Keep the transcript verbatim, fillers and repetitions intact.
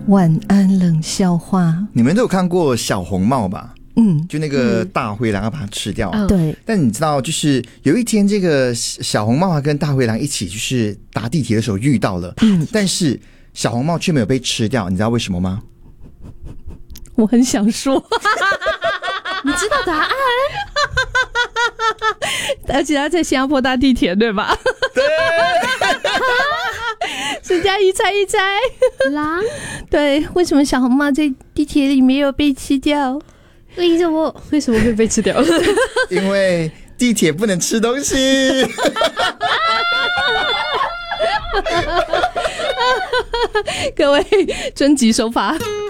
晚安冷笑话。 你们都有看过小红帽吧？ 嗯， 就那个大灰狼要把它吃掉、啊嗯、对。 但你知道，就是有一天这个小红帽啊跟大灰狼一起就是搭地铁的时候遇到了，嗯，但是小红帽却没有被吃掉，你知道为什么吗？ 我很想说你知道答案而且他在新加坡搭地铁对吧？ 对沈佳宜猜一猜狼对，为什么小红帽在地铁里没有被吃掉？ 为什么为什么会被吃掉？ 因为地铁不能吃东西各位遵纪守法。